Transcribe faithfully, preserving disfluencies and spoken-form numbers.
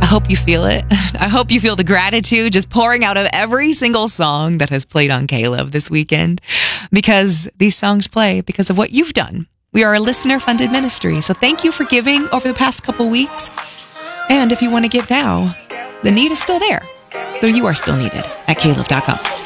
hope you feel it. I hope you feel the gratitude just pouring out of every single song that has played on K-Love this weekend, because these songs play because of what you've done. We are a listener-funded ministry, so thank you for giving over the past couple weeks. And if you want to give now, the need is still there. So you are still needed at K Love dot com.